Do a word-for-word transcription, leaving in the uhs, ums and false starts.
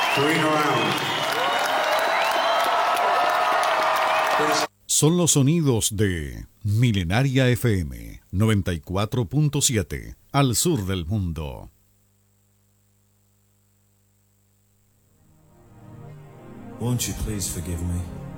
Green around. Son los sonidos de Milenaria F M noventa y cuatro punto siete, al sur del mundo. Won't you please forgive me?